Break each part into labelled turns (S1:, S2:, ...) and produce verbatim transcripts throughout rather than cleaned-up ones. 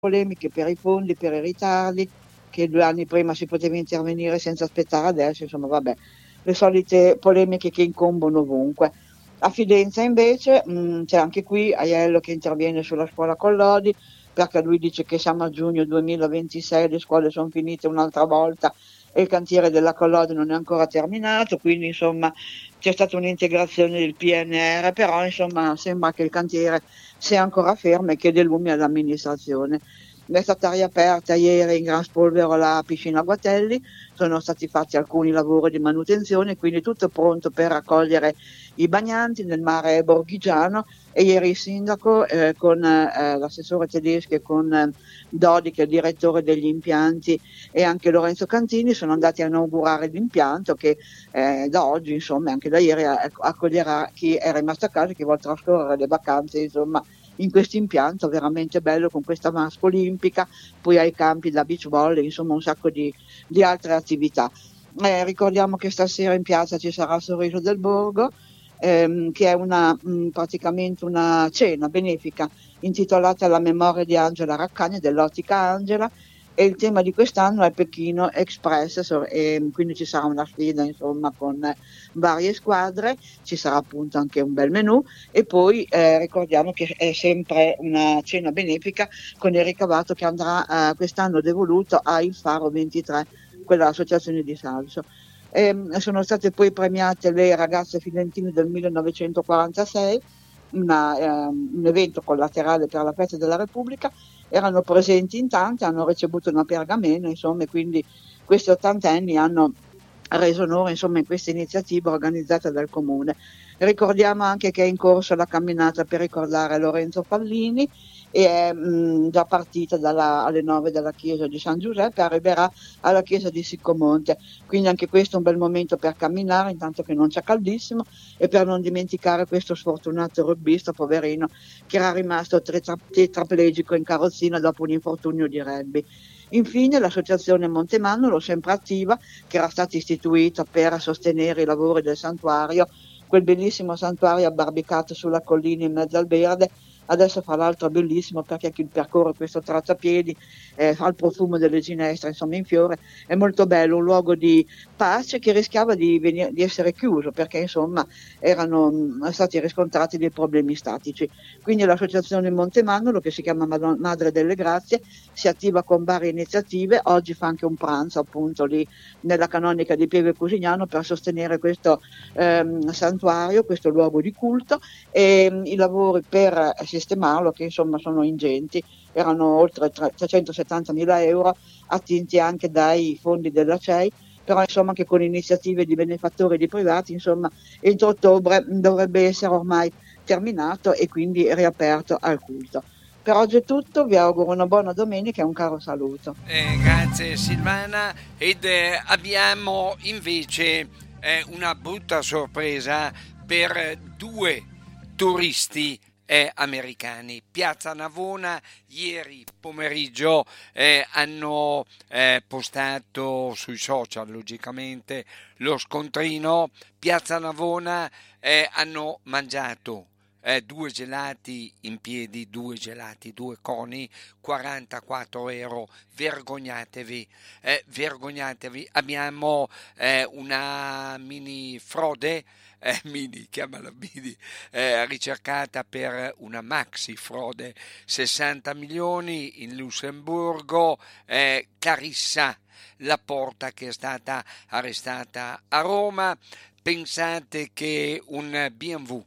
S1: polemiche per i fondi, per i ritardi, che due anni prima si poteva intervenire senza aspettare adesso, insomma vabbè, le solite polemiche che incombono ovunque. A Fidenza invece mh, c'è anche qui Aiello che interviene sulla scuola Collodi, perché lui dice che siamo a giugno duemilaventisei, le scuole sono finite un'altra volta e il cantiere della Collodi non è ancora terminato, quindi insomma c'è stata un'integrazione del P N R R, però insomma sembra che il cantiere sia ancora fermo e chiede lumi all'amministrazione. È stata riaperta ieri in Gran Spolvero la piscina Guatelli, sono stati fatti alcuni lavori di manutenzione, quindi tutto pronto per accogliere i bagnanti nel mare borghigiano, e ieri il sindaco eh, con eh, l'assessore Tedeschi e con eh, Dodi, che è il direttore degli impianti, e anche Lorenzo Cantini sono andati a inaugurare l'impianto che eh, da oggi, insomma, anche da ieri accoglierà chi è rimasto a casa e chi vuole trascorrere le vacanze, insomma, in questo impianto veramente bello con questa vasca olimpica, poi ai campi da beach volley, insomma un sacco di, di altre attività. Eh, ricordiamo che stasera in piazza ci sarà il Sorriso del Borgo, ehm, che è una, mh, praticamente una cena benefica intitolata alla memoria di Angela Raccagna dell'Ottica Angela, e il tema di quest'anno è Pechino Express, so- e quindi ci sarà una sfida insomma con eh, varie squadre, ci sarà appunto anche un bel menù, e poi eh, ricordiamo che è sempre una cena benefica con il ricavato che andrà eh, quest'anno devoluto a Il Faro ventitré, quell'associazione di Salso. Ehm, sono state poi premiate le ragazze fidentine del millenovecentoquarantasei, una, ehm, un evento collaterale per la festa della Repubblica. Erano presenti in tante, hanno ricevuto una pergamena, insomma, e quindi questi ottantenni hanno reso onore, insomma, in questa iniziativa organizzata dal Comune. Ricordiamo anche che è in corso la camminata per ricordare Lorenzo Pallini, e è mh, già partita dalla, alle nove dalla chiesa di San Giuseppe, arriverà alla chiesa di Siccomonte, quindi anche questo è un bel momento per camminare, intanto che non c'è caldissimo, e per non dimenticare questo sfortunato rugbista, poverino, che era rimasto tetra- tetraplegico in carrozzina dopo un infortunio di rugby. Infine l'associazione Montemannolo, sempre attiva, che era stata istituita per sostenere i lavori del santuario, quel bellissimo santuario abbarbicato sulla collina in mezzo al verde. Adesso fra l'altro è bellissimo perché chi percorre questo tracciapiedi eh, fa il profumo delle ginestre, insomma in fiore, è molto bello, un luogo di pace che rischiava di, venire, di essere chiuso perché insomma erano mh, stati riscontrati dei problemi statici. Quindi l'associazione Montemannolo, che si chiama Madon- Madre delle Grazie, si attiva con varie iniziative, oggi fa anche un pranzo appunto lì nella canonica di Pieve Cusignano per sostenere questo ehm, santuario, questo luogo di culto, e mh, i lavori per sistemarlo, che insomma sono ingenti, erano oltre trecentosettantamila euro attinti anche dai fondi della C E I, però insomma anche con iniziative di benefattori e di privati, insomma entro ottobre dovrebbe essere ormai terminato e quindi riaperto al culto. Per oggi è tutto, vi auguro una buona domenica e un caro saluto.
S2: Eh, grazie Silvana, ed eh, abbiamo invece eh, una brutta sorpresa per due turisti eh, americani. Piazza Navona ieri pomeriggio eh, hanno eh, postato sui social logicamente lo scontrino. Piazza Navona eh, hanno mangiato eh, due gelati in piedi, due gelati, due coni, quarantaquattro euro. Vergognatevi, eh, vergognatevi. Abbiamo eh, una mini frode, eh, mini, chiamala mini, eh, ricercata per una maxi frode, sessanta milioni in Lussemburgo. eh, Carissa la Porta, che è stata arrestata a Roma. Pensate che un B M W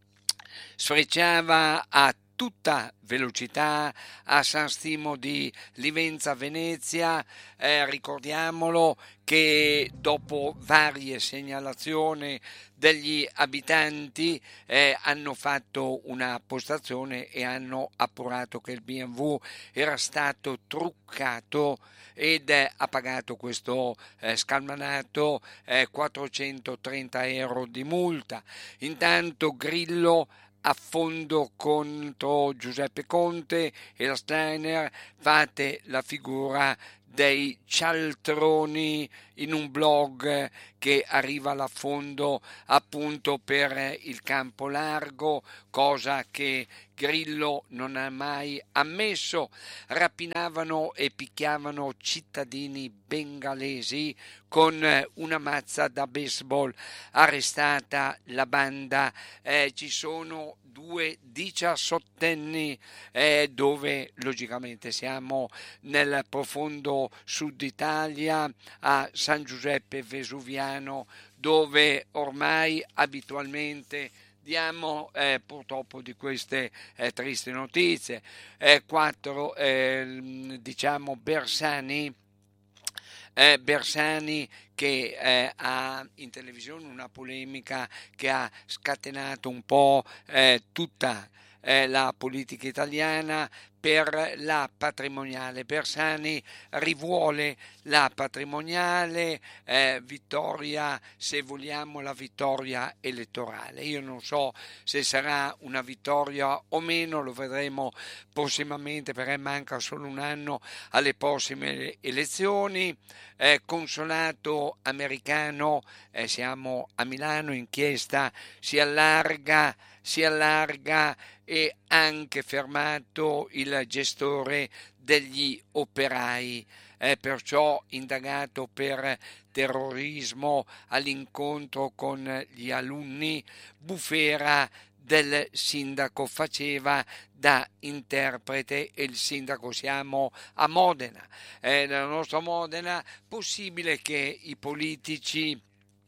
S2: sfrecciava a tutta velocità a San Stimo di Livenza Venezia. Eh, ricordiamolo che dopo varie segnalazioni degli abitanti eh, hanno fatto una postazione e hanno appurato che il B M W era stato truccato, ed eh, ha pagato questo eh, scalmanato eh, quattrocentotrenta euro di multa. Intanto Grillo a fondo contro Giuseppe Conte e la Steiner, fate la figura dei cialtroni in un blog che arriva all'affondo appunto per il campo largo, cosa che Grillo non ha mai ammesso. Rapinavano e picchiavano cittadini bengalesi con una mazza da baseball, arrestata la banda, eh, ci sono due diciassettenni eh, dove logicamente siamo nel profondo sud Italia, a San Giuseppe Vesuviano, dove ormai abitualmente diamo eh, purtroppo di queste eh, tristi notizie. Eh, quattro eh, diciamo Bersani Eh, Bersani che eh, ha in televisione una polemica che ha scatenato un po' eh, tutta eh, la politica italiana per la patrimoniale. Bersani rivuole la patrimoniale, eh, vittoria, se vogliamo, la vittoria elettorale. Io non so se sarà una vittoria o meno, lo vedremo prossimamente perché manca solo un anno alle prossime elezioni. Eh, consolato americano, eh, siamo a Milano, inchiesta si allarga, si allarga e anche fermato il gestore degli operai, eh, perciò indagato per terrorismo all'incontro con gli alunni. Bufera del sindaco faceva da interprete e il sindaco, siamo a Modena, eh, nella nostra Modena. Possibile che i politici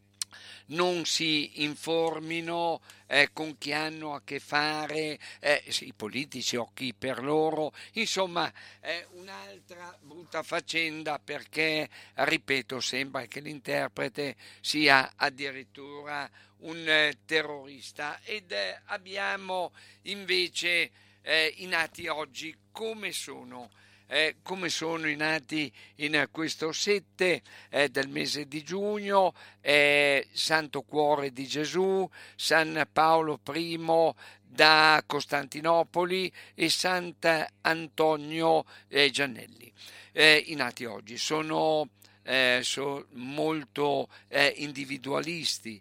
S2: non si informino eh, con chi hanno a che fare, eh, i politici o chi per loro, insomma è un'altra brutta faccenda, perché ripeto, sembra che l'interprete sia addirittura un eh, terrorista. Ed eh, abbiamo invece eh, i nati oggi come sono. Eh, come sono i nati in questo sette eh, del mese di giugno, eh, Santo Cuore di Gesù, San Paolo I da Costantinopoli e Sant'Antonio eh, Giannelli. Eh, I nati oggi sono Eh, sono molto eh, individualisti,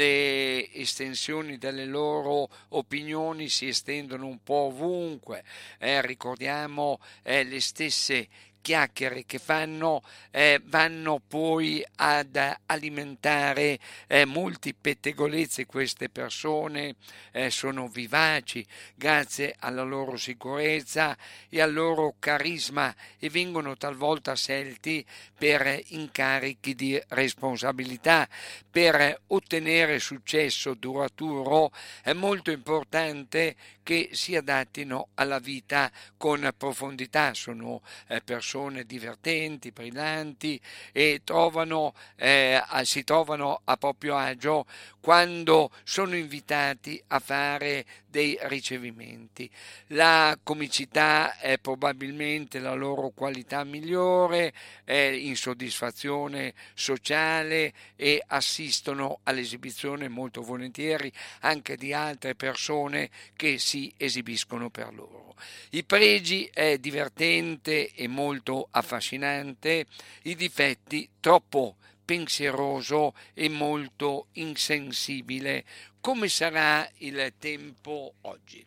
S2: le estensioni delle loro opinioni si estendono un po' ovunque, eh, ricordiamo eh, le stesse chiacchiere che fanno eh, vanno poi ad alimentare eh, molti pettegolezzi. Queste persone eh, sono vivaci grazie alla loro sicurezza e al loro carisma e vengono talvolta scelti per incarichi di responsabilità. Per ottenere successo duraturo è molto importante che si adattino alla vita con profondità. Sono eh, persone divertenti, brillanti e trovano, eh, si trovano a proprio agio quando sono invitati a fare dei ricevimenti. La comicità è probabilmente la loro qualità migliore, è insoddisfazione sociale e assistono all'esibizione molto volentieri anche di altre persone che si esibiscono per loro. I pregi è divertente e molto affascinante, i difetti troppo pensieroso e molto insensibile. Come sarà il tempo oggi?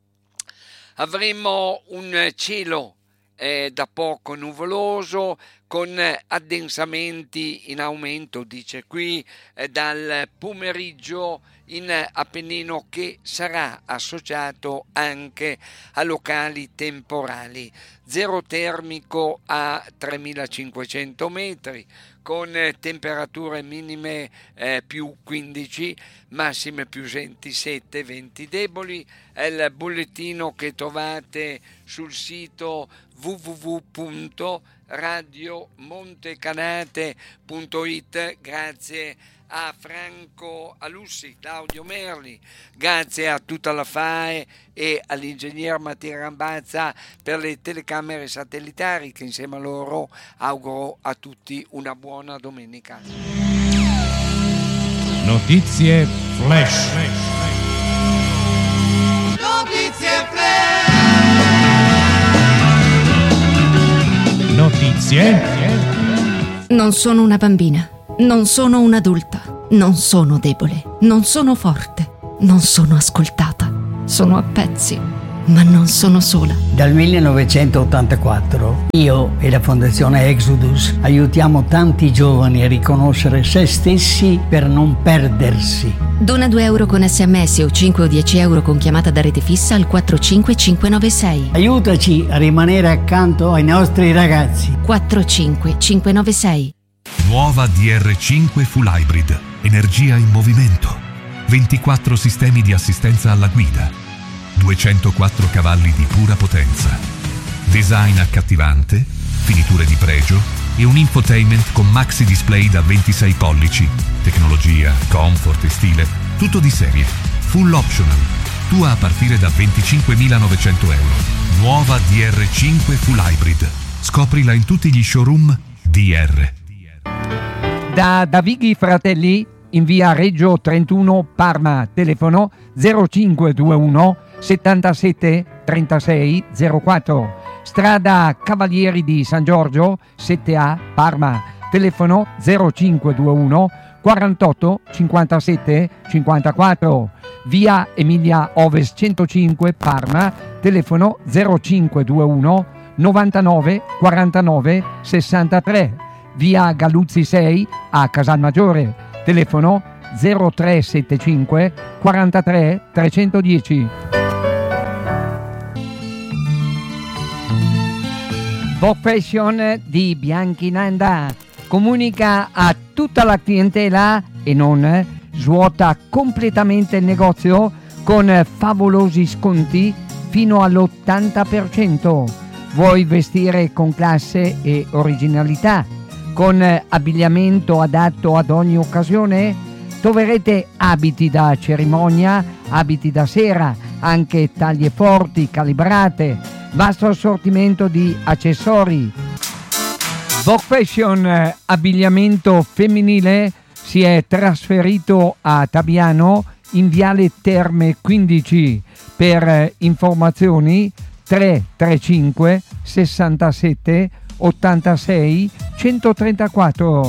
S2: Avremo un cielo eh, da poco nuvoloso con addensamenti in aumento, dice qui, eh, dal pomeriggio in Appennino, che sarà associato anche a locali temporali. Zero termico a tremilacinquecento metri, con temperature minime eh, più quindici, massime più ventisette, venti deboli. È il bollettino che trovate sul sito w w w punto radio montecanate punto it. Grazie a Franco Alussi, Claudio Merli, grazie a tutta la F A E e all'ingegner Mattia Rambazza per le telecamere satellitari, che insieme a loro auguro a tutti una buona domenica.
S3: Notizie Flash. Notizie Flash. Notizie Notizie.
S4: Non sono una bambina, non sono un'adulta, non sono debole, non sono forte, non sono ascoltata, sono a pezzi, ma non sono sola.
S5: Dal millenovecentottantaquattro io e la Fondazione Exodus aiutiamo tanti giovani a riconoscere se stessi per non perdersi.
S4: Dona due euro con sms o cinque o dieci euro con chiamata da rete fissa al quattro cinque cinque nove sei.
S5: Aiutaci a rimanere accanto ai nostri ragazzi.
S4: quattro cinque cinque nove sei.
S6: Nuova D R cinque Full Hybrid. Energia in movimento. ventiquattro sistemi di assistenza alla guida. duecentoquattro cavalli di pura potenza. Design accattivante, finiture di pregio e un infotainment con maxi display da ventisei pollici. Tecnologia, comfort e stile, tutto di serie. Full optional. Tua a partire da venticinquemilanovecento euro. Nuova D R cinque Full Hybrid. Scoprila in tutti gli showroom D R.
S7: Da Davighi Fratelli in via Reggio trentuno Parma, telefono zero cinque due uno settantasette trentasei zero quattro, strada Cavalieri di San Giorgio sette A Parma, telefono zero cinque due uno quarantotto cinquantasette cinquantaquattro, via Emilia Ovest centocinque Parma, telefono zero cinque due uno novantanove quarantanove sessantatré, via Galuzzi sei a Casalmaggiore, telefono zero tre sette cinque quarantatré trecentodieci. Vogue Fashion di Bianchinanda comunica a tutta la clientela e non svuota completamente il negozio con favolosi sconti fino all'ottanta per cento. Vuoi vestire con classe e originalità, con abbigliamento adatto ad ogni occasione? Troverete abiti da cerimonia, abiti da sera, anche taglie forti, calibrate, vasto assortimento di accessori. Vogue Fashion abbigliamento femminile si è trasferito a Tabiano in Viale Terme quindici. Per informazioni tre tre cinque sessantasette ottantasei centotrentaquattro.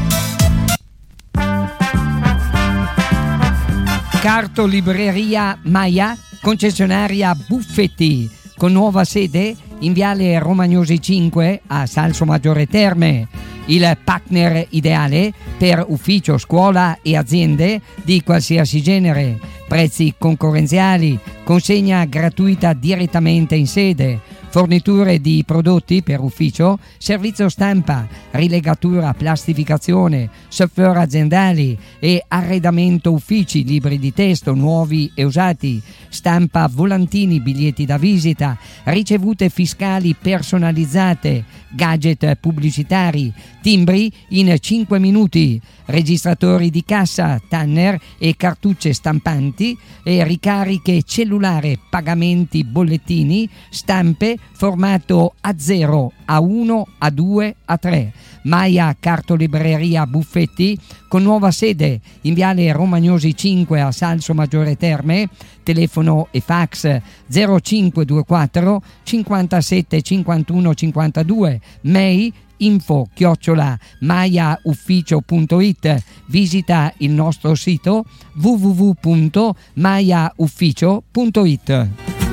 S7: Cartolibreria Maia, concessionaria Buffetti, con nuova sede in Viale Romagnosi cinque a Salsomaggiore Terme. Il partner ideale per ufficio, scuola e aziende di qualsiasi genere. Prezzi concorrenziali, consegna gratuita direttamente in sede, forniture di prodotti per ufficio, servizio stampa, rilegatura, plastificazione, software aziendali e arredamento uffici, libri di testo nuovi e usati, stampa volantini, biglietti da visita, ricevute fiscali personalizzate, gadget pubblicitari, timbri in cinque minuti, registratori di cassa, tanner e cartucce stampanti e ricariche cellulare, pagamenti, bollettini, stampe, formato A zero, A uno, A due, A tre. Maia Cartolibreria Buffetti con nuova sede in Viale Romagnosi cinque a Salsomaggiore Terme, telefono e fax zero cinque due quattro cinquantasette cinquantuno cinquantadue, mail info chiocciola maiaufficio punto it. Visita il nostro sito w w w punto maiaufficio punto it.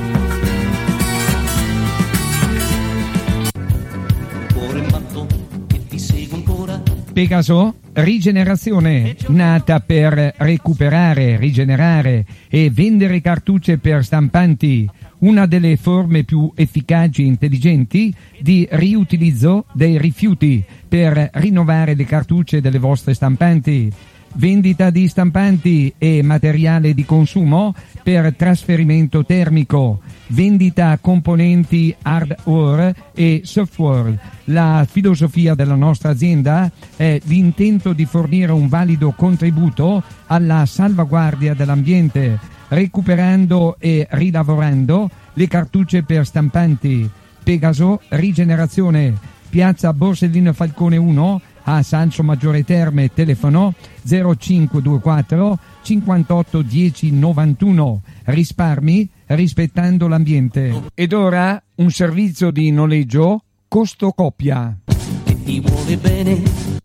S7: Pegaso Rigenerazione, nata per recuperare, rigenerare e vendere cartucce per stampanti, una delle forme più efficaci e intelligenti di riutilizzo dei rifiuti per rinnovare le cartucce delle vostre stampanti. Vendita di stampanti e materiale di consumo per trasferimento termico, vendita componenti hardware e software. La filosofia della nostra azienda è l'intento di fornire un valido contributo alla salvaguardia dell'ambiente, recuperando e rilavorando le cartucce per stampanti. Pegaso Rigenerazione, piazza Borsellino Falcone uno a Salsomaggiore Terme, telefono zero cinque due quattro cinquantotto dieci novantuno. Risparmi rispettando l'ambiente. Ed ora un servizio di noleggio, costo coppia.
S8: Ti vuole bene.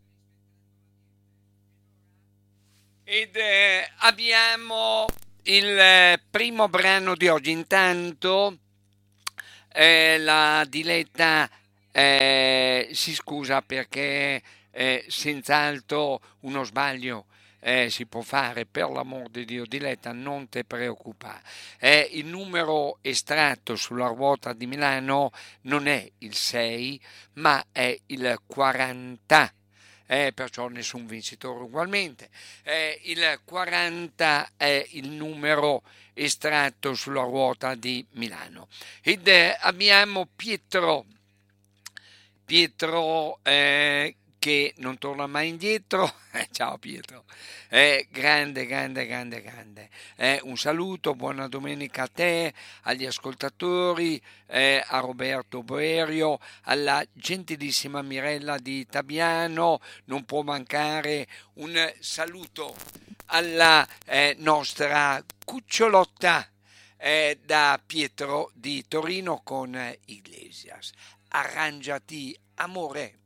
S2: Ed eh, abbiamo il eh, primo brano di oggi. Intanto eh, la Diletta eh, si scusa perché eh, senz'altro uno sbaglio eh, si può fare, per l'amor di Dio. Diletta, non te preoccupare. Eh, il numero estratto sulla ruota di Milano non è il sei, ma è il quaranta. Eh, perciò nessun vincitore ugualmente. Eh, il quaranta è il numero estratto sulla ruota di Milano. Ed eh, abbiamo Pietro, Pietro eh, che non torna mai indietro. Eh, ciao Pietro, eh, grande, grande, grande, grande. Eh, un saluto, buona domenica a te, agli ascoltatori, eh, a Roberto Boerio, alla gentilissima Mirella di Tabiano. Non può mancare un saluto alla eh, nostra cucciolotta eh, da Pietro di Torino con eh, Iglesias. Arrangiati, amore.